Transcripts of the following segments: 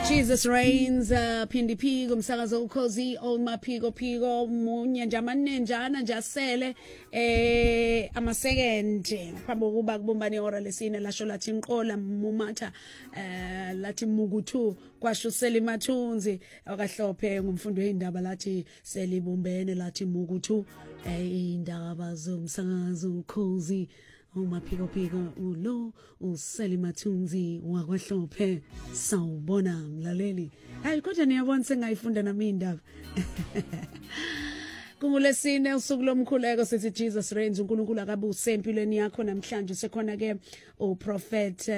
Jesus Reigns, Phindi Phiko, umsakazo ukhozi, Old Maphiko Phiko, munye nje amanenjana nje asele, amasekende, phambi kokuba kubumbane ihora lesine lasho lathi inqola mumatha, lathi Muguthu, kwasho Selimathunzi, akahlophe ngumfundo weindaba lathi selibumbene lathi Muguthu, indaba zomsakazo ukhozi. Umaphiko phiko ulo uSelimathunzi wakwahlophe sawubona mlaleli hayi kodwa niyabona sengayifunda nami indaba kungolesine usuku lomkhuleko sithi Jesus Reigns uNkulunkulu akabuse empilweni yakho namhlanje sekhona ke uProphet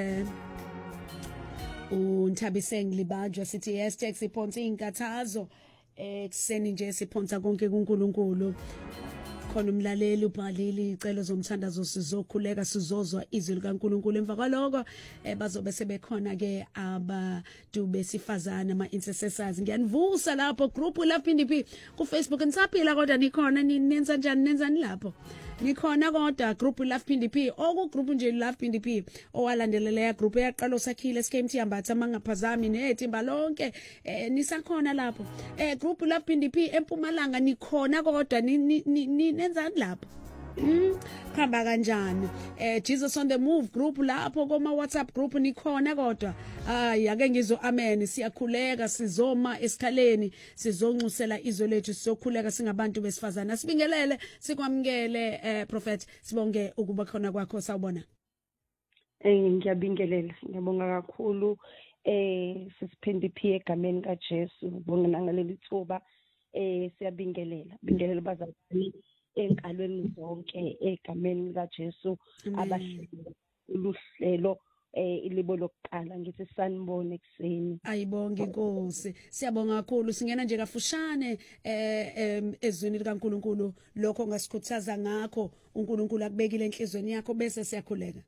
uNthabiseng Libajwa sithi hashtag siphonsa inkathazo ekseni nje siphonsa konke kuNkulunkulu khona umlaleli ubhalile icelo zomthandazo sizokhuleka sizozwa izwi likaNkulunkulu emva kwaloko bazobe sebekhona ke abantu besifazana ama intercessors ngiyanivusa lapho group la Phindi P ku Facebook nisaphila kodwa nikhona nenza njani nenzani lapho nikhona kodwa group la Phindi P oku group nje la Phindi P owalandelela ya group eyaqala usakhile SKMT ambatha mangaphazami nethimba lonke nisakhona lapho group la Phindi P eMpumalanga nikhona kodwa nenzani lapho khamba kanjani Jesus on the Move group lapho koma WhatsApp group nikhona kodwa ake ngizo amen siyakhuleka sizoma esikhaleni sizonxusela izwe lethu sizokhuleka singabantu besifazana sibingelele sikwamukele Prophet sibonge ukuba khona kwakho sawubona ngiyabingelela ngiyabonga kakhulu sisiphindi phi egameni kaJesu ubonga nangaleli thuba siyabingelela bazalwane enkalweni zonke egameni likaJesu abahlelo uluhlelo ilibo lokuqala ngithi sanibone ekseni ayibonge inkosi siyabonga kakhulu singena nje kafushane ezwini likaNkulunkulu lokho ngasikhuthaza ngakho uNkulunkulu akubekile enhlizweni yakho bese siyakhuleka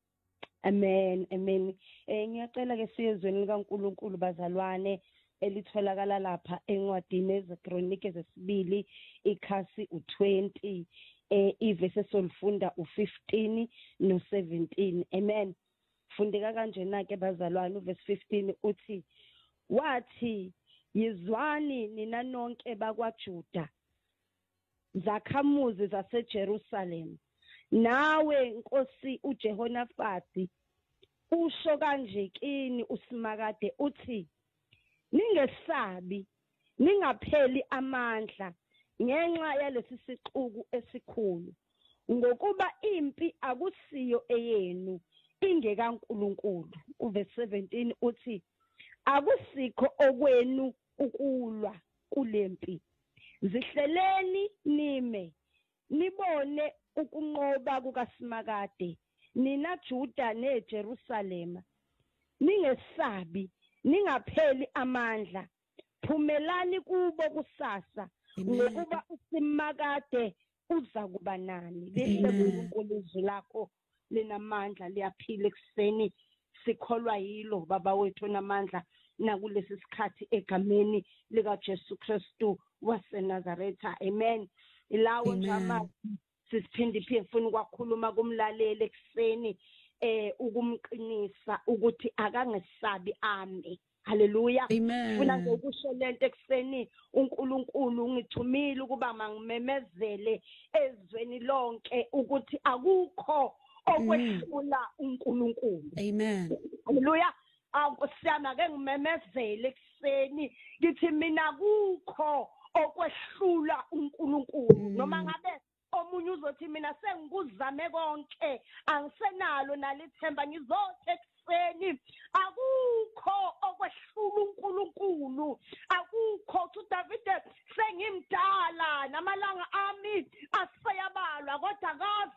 amen ngiyacela ke siyezweni likaNkulunkulu bazalwane elitholakala lapha encwadini ezekronike zesibili ikhasi u20 ivese solifunda u15 no17 amen fundeka kanjena ke bazalwane uverse 15 uthi wathi yizwani nina nonke bakwaJuda zakhamuzi zaseJerusalem nawe Nkosi uJehonafati usho kanje kini uSimakade uthi ningesabi ningapheli amandla ngenxa yalesi siquku esikhulu ngokuba impi akusiyo eyenu ingekaNkulunkulu uverse 17 uthi akusikho okwenu ukulwa kulempi zihleleni nime nibone ukunqoba kukaSimakade nina Juda neJerusalema ningesabi ningapheli amandla phumelani kubo kusasa ngokuba uSimakade uza kuba nani lehlelo lakho lenamandla liyaphila ekseni sikholwa yilo baba wethu namandla nakulesi sikhathi egameni lika Jesu Kristu waseNazaretha amen ilawo njama sisiphindi phi ngifuna ukwakhuluma kumlaleli ekseni ukumqinisa ukuthi akangesabi ame haleluya funa nje ukusho lento ekseni uNkulunkulu ungithumile ukuba mangimemezele ezweni lonke ukuthi akukho okwehlula uNkulunkulu amen haleluya awusiyana ke ngimemezele ekseni ngithi mina kukho okwehlula uNkulunkulu noma ngabe omunye uzothi mina sengikuzame konke angisenalo nalithemba ngizothi ekseni akukho okwehlula uNkulunkulu